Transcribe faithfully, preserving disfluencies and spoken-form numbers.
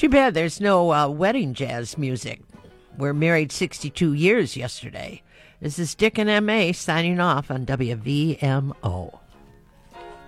Too bad there's no uh, wedding jazz music. We're married sixty-two years yesterday. This is Dick and M A signing off on W V M O.